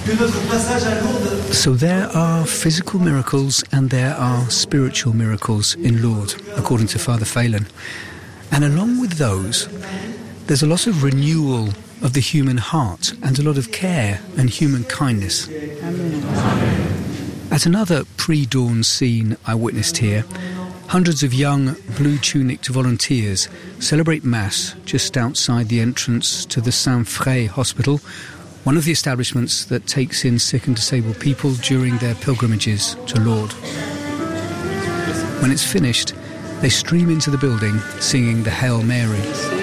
So there are physical miracles and there are spiritual miracles in Lourdes, according to Father Phelan. And along with those, there's a lot of renewal of the human heart and a lot of care and human kindness. At another pre-dawn scene I witnessed here, hundreds of young blue-tunicked volunteers celebrate Mass just outside the entrance to the Saint-Fré Hospital, one of the establishments that takes in sick and disabled people during their pilgrimages to Lourdes. When it's finished, they stream into the building singing the Hail Mary.